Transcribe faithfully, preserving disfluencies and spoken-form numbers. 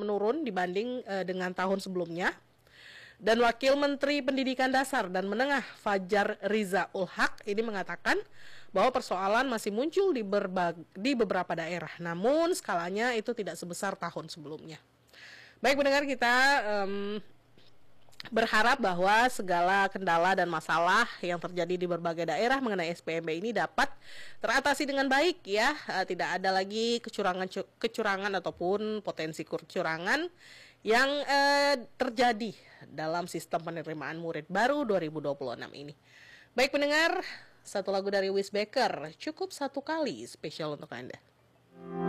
menurun dibanding uh, dengan tahun sebelumnya. Dan Wakil Menteri Pendidikan Dasar dan Menengah Fajar Riza Ulhaq ini mengatakan bahwa persoalan masih muncul di, berbag- di beberapa daerah, namun skalanya itu tidak sebesar tahun sebelumnya. Baik pendengar, kita um, berharap bahwa segala kendala dan masalah yang terjadi di berbagai daerah mengenai S P M B ini dapat teratasi dengan baik ya. Uh, tidak ada lagi kecurangan kecurangan ataupun potensi kecurangan yang uh, terjadi dalam sistem penerimaan murid baru dua ribu dua puluh enam ini. Baik pendengar, satu lagu dari Wis Baker cukup satu kali spesial untuk Anda.